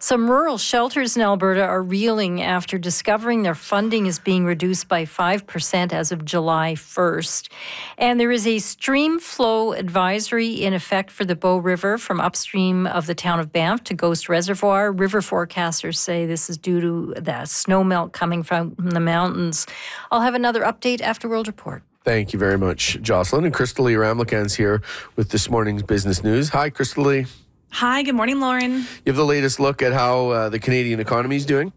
Some rural shelters in Alberta are reeling after discovering their funding is being reduced by 5% as of July 1st. And there is a stream flow advisory in effect for the Bow River from upstream of the town of Banff to Ghost Reservoir. River forecasters say this is due to the snowmelt coming from the mountains. I'll have another update after World Report. Thank you very much, Jocelyn. And Crystal Lee Ramlikan's here with this morning's business news. Hi, Crystal Lee. Hi, good morning, Lauren. You have the latest look at how the Canadian economy is doing?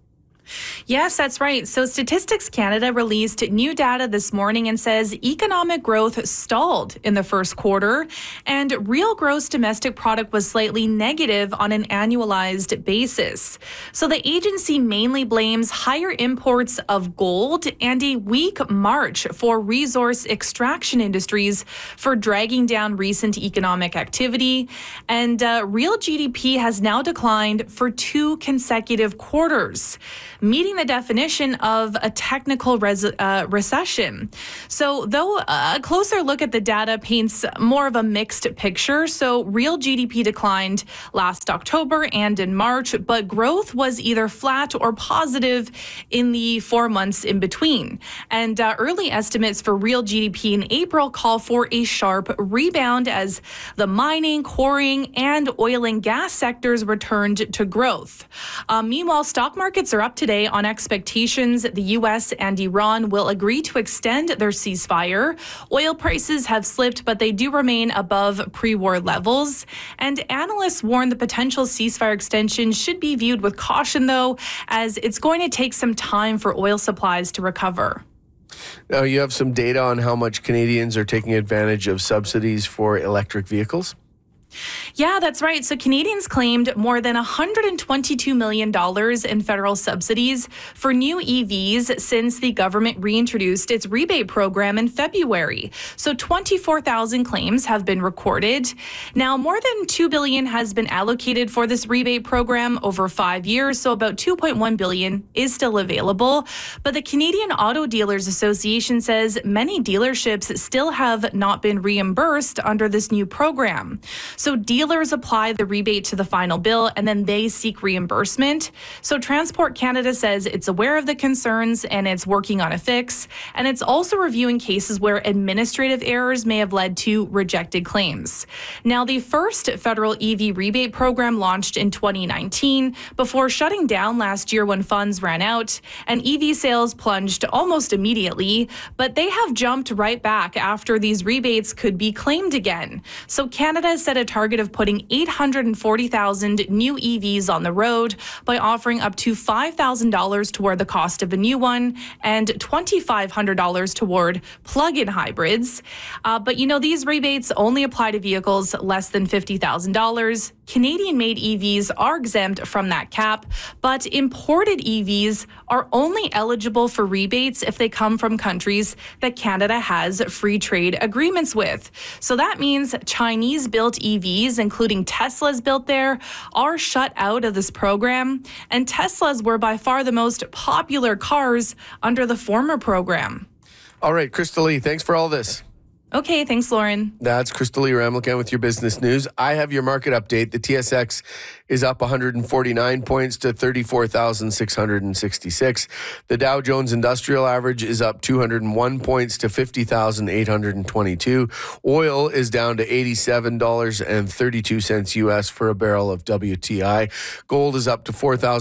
Yes, that's right. So Statistics Canada released new data this morning and says economic growth stalled in the first quarter, and real gross domestic product was slightly negative on an annualized basis. So the agency mainly blames higher imports of gold and a weak March for resource extraction industries for dragging down recent economic activity. And real GDP has now declined for 2 consecutive quarters, meeting the definition of a technical recession. So though a closer look at the data paints more of a mixed picture. So real GDP declined last October and in March, but growth was either flat or positive in the 4 months in between. And early estimates for real GDP in April call for a sharp rebound as the mining, quarrying, and oil and gas sectors returned to growth. Meanwhile, stock markets are up today on expectations the U.S. and Iran will agree to extend their ceasefire. Oil prices have slipped, but they do remain above pre-war levels. And analysts warn the potential ceasefire extension should be viewed with caution, though, as it's going to take some time for oil supplies to recover. Now, you have some data on how much Canadians are taking advantage of subsidies for electric vehicles? Yeah, that's right. So Canadians claimed more than $122 million in federal subsidies for new EVs since the government reintroduced its rebate program in February. So 24,000 claims have been recorded. Now, more than $2 billion has been allocated for this rebate program over 5 years, so about $2.1 billion is still available. But the Canadian Auto Dealers Association says many dealerships still have not been reimbursed under this new program. So dealers apply the rebate to the final bill and then they seek reimbursement. So Transport Canada says it's aware of the concerns and it's working on a fix. And it's also reviewing cases where administrative errors may have led to rejected claims. Now, the first federal EV rebate program launched in 2019 before shutting down last year when funds ran out, and EV sales plunged almost immediately, but they have jumped right back after these rebates could be claimed again. So Canada set a target of putting 840,000 new EVs on the road by offering up to $5,000 toward the cost of a new one and $2,500 toward plug-in hybrids. But these rebates only apply to vehicles less than $50,000. Canadian-made EVs are exempt from that cap, but imported EVs are only eligible for rebates if they come from countries that Canada has free trade agreements with. So that means Chinese-built EVs, including Teslas built there, are shut out of this program, and Teslas were by far the most popular cars under the former program. All right, Crystal Lee, thanks for all this. Okay, thanks, Lauren. That's Crystal Lee Ramlikan with your business news. I have your market update. The TSX is up 149 points to 34,666. The Dow Jones Industrial Average is up 201 points to 50,822. Oil is down to $87.32 US for a barrel of WTI. Gold is up to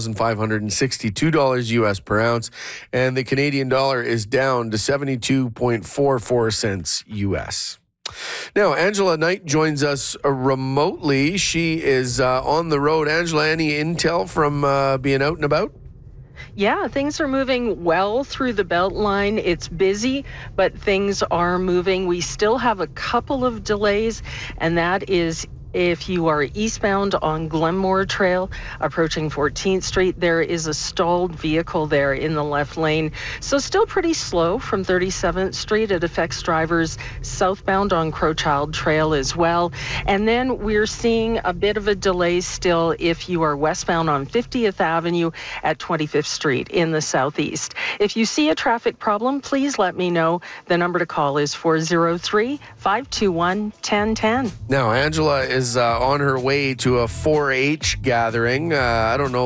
$4,562 US per ounce. And the Canadian dollar is down to 72.44 cents US. Now, Angela Knight joins us remotely. She is on the road. Angela, any intel from being out and about? Yeah, things are moving well through the Beltline. It's busy, but things are moving. We still have a couple of delays, and that is if you are eastbound on Glenmore Trail, approaching 14th Street, there is a stalled vehicle there in the left lane. So still pretty slow from 37th Street. It affects drivers southbound on Crowchild Trail as well. And then we're seeing a bit of a delay still if you are westbound on 50th Avenue at 25th Street in the southeast. If you see a traffic problem, please let me know. The number to call is 403-521-1010. Now, Angela is on her way to a 4-H gathering. I don't know